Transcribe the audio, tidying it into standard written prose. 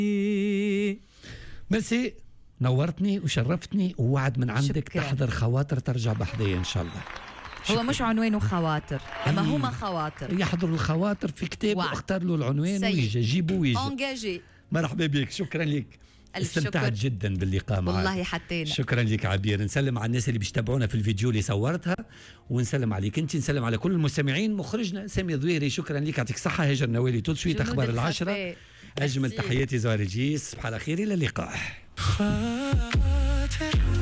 ميرسي، نورتني وشرفتني، ووعد من عندك شكرا. تحضر خواطر ترجع بحدي إن شاء الله. هو مش عنوانه خواطر، أما هما خواطر. يحضر الخواطر في كتاب واختار له العنوان ويجي جيبه ويجي. انجاجي. مرحبا بك، شكرا لك. استمتعت جدا باللقاء معك والله حتى شكرا لك عبير. نسلم على الناس اللي بيتابعونا في الفيديو اللي صورتها، ونسلم عليك انت، نسلم على كل المستمعين. مخرجنا سامي ضويري شكرا لك، يعطيك الصحه. هاجر نوالي تو سويت اخبار العشرة. اجمل تحياتي زهر الجيس، بحال خير، الى اللقاء.